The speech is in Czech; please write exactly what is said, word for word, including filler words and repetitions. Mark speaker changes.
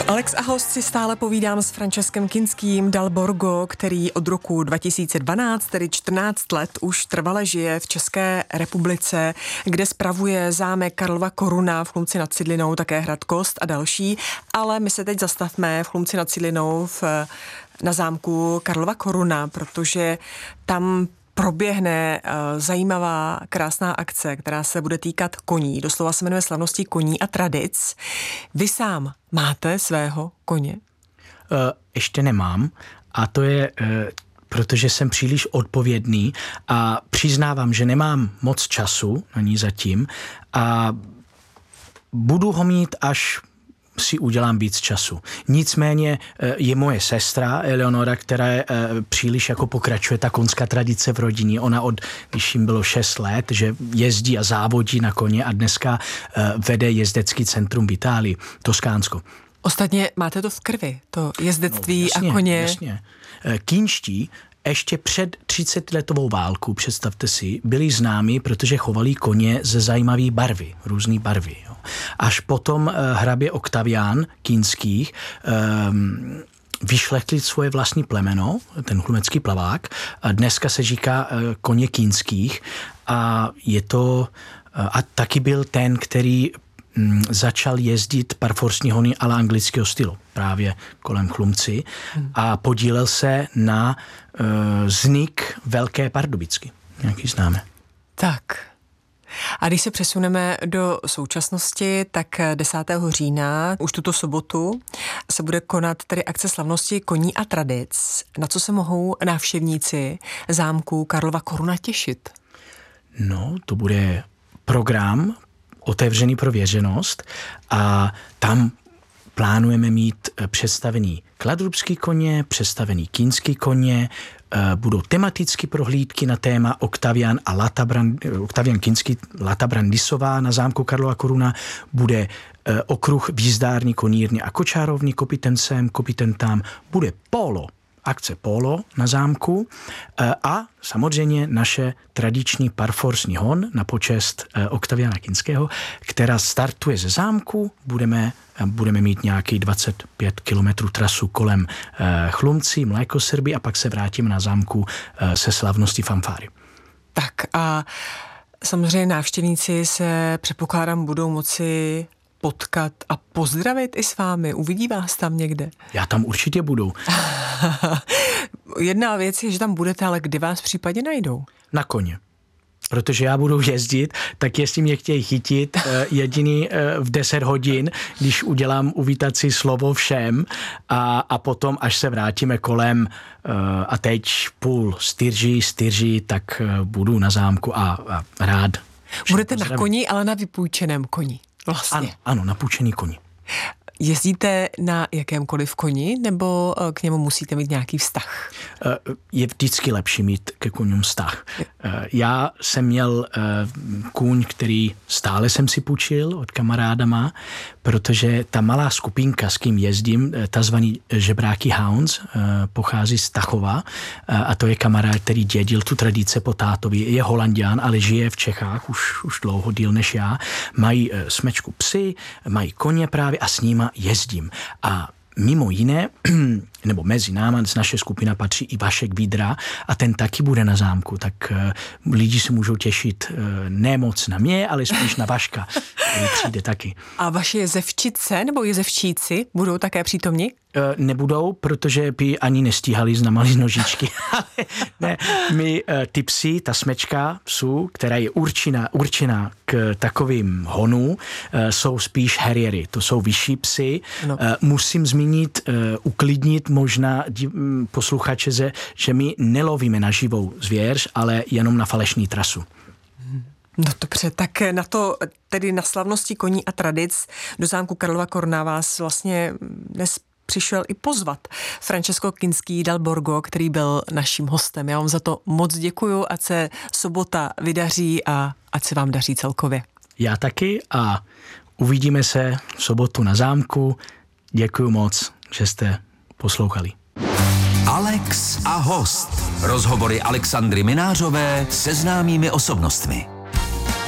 Speaker 1: Alex a host si stále povídám s Franceskem Kinským Dal Borgo, který od roku dva tisíce dvanáct, tedy čtrnáct let, už trvale žije v České republice, kde spravuje zámek Karlova Koruna v Chlumci nad Cidlinou, také hrad Kost a další. Ale my se teď zastavme v Chlumci nad Cidlinou v, na zámku Karlova Koruna, protože tam proběhne uh, zajímavá, krásná akce, která se bude týkat koní. Doslova se jmenuje Slavnosti koní a tradic. Vy sám máte svého koně?
Speaker 2: Uh, ještě nemám a to je, uh, protože jsem příliš odpovědný a přiznávám, že nemám moc času na ní zatím a budu ho mít, až si udělám víc času. Nicméně je moje sestra Eleonora, která je, příliš jako pokračuje ta koňská tradice v rodině. Ona od, když jim bylo šest let, že jezdí a závodí na koně a dneska vede jezdecký centrum v Itálii, Toskánsko.
Speaker 1: Ostatně máte to v krvi, to jezdectví
Speaker 2: no, jasně,
Speaker 1: a koně.
Speaker 2: Jasně. Kýnští ještě před třicetiletovou válku, představte si, byli známi, protože chovali koně ze zajímavé barvy, různé barvy. Jo. Až potom uh, hrabě Oktavián Kinských um, vyšlechtli svoje vlastní plemeno, ten chlumecký plavák. A dneska se říká uh, koně Kinských a je to uh, a taky byl ten, který začal jezdit parforsní hony ale anglického stylu, právě kolem Chlumci hmm. a podílel se na uh, vznik Velké Pardubicky, nějaký známe.
Speaker 1: Tak. A když se přesuneme do současnosti, tak desátého října, už tuto sobotu, se bude konat tedy akce Slavnosti koní a tradic. Na co se mohou návštěvníci zámku Karlova Koruna těšit?
Speaker 2: No, to bude program otevřený pro veřejnost a tam plánujeme mít představený kladrubský koně, představený kýnský koně, budou tematické prohlídky na téma Oktavián a Latabrand, Oktavián Kinský Latabrandisová na zámku Karlova Koruna, bude okruh výzdární, konírny a kočárovny kopitencem, kopitentám, bude polo, akce polo na zámku a samozřejmě naše tradiční parforsní hon na počest Oktaviána Kinského, která startuje ze zámku. Budeme, budeme mít nějaký dvacet pět kilometrů trasu kolem Chlumci, Mlékosrby a pak se vrátíme na zámku se slavností fanfáry.
Speaker 1: Tak a samozřejmě návštěvníci se, předpokládám, budou moci potkat a pozdravit i s vámi. Uvidí vás tam někde?
Speaker 2: Já tam určitě budu.
Speaker 1: Jedna věc je, že tam budete, ale kdy vás případně najdou?
Speaker 2: Na koně. Protože já budu jezdit, tak jestli mě chtějí chytit jediný v deset hodin, když udělám uvítací slovo všem a, a potom, až se vrátíme kolem a teď půl styrží, styrží, tak budu na zámku a, a rád.
Speaker 1: Budete na koni, ale na vypůjčeném koni. Vlastně.
Speaker 2: Ano, ano, na půjčený koni.
Speaker 1: Jezdíte na jakémkoliv koni, nebo k němu musíte mít nějaký vztah?
Speaker 2: Je vždycky lepší mít ke koňům vztah. Já jsem měl kůň, který stále jsem si půjčil od kamarádama, protože ta malá skupinka, s kým jezdím, takzvaný žebráky Hounds, pochází z Tachova a to je kamarád, který dědil tu tradici po tátovi. Je Holanďan, ale žije v Čechách už, už dlouho, díl než já. Mají smečku psy, mají koně právě a s nima jezdím. A mimo jiné, nebo mezi náma z naše skupina patří i Vašek Vidra a ten taky bude na zámku, tak uh, lidi se můžou těšit uh, ne moc na mě, ale spíš na Vaška, který přijde taky.
Speaker 1: A vaše jezevčice nebo jezevčíci budou také přítomni?
Speaker 2: Uh, nebudou, protože by ani nestíhali znamali nožičky. Ale ne, my uh, ty psy, ta smečka psů, která je určená, určená k takovým honů, uh, jsou spíš harriery, to jsou vyšší psy. No. Uh, musím zmínit, uh, uklidnit možná posluchače, že, že my nelovíme na živou zvěř, ale jenom na falešný trasu.
Speaker 1: No dobře, tak na to, tedy na slavnosti koní a tradic do zámku Karlova Koruna vás vlastně dnes přišel i pozvat Francesco Kinský Dal Borgo, který byl naším hostem. Já vám za to moc děkuju, ať se sobota vydaří a ať se vám daří celkově.
Speaker 2: Já taky a uvidíme se v sobotu na zámku. Děkuju moc, že jste poslouchali.
Speaker 3: Alex a host. Rozhovory Alexandry Minářové se známými osobnostmi.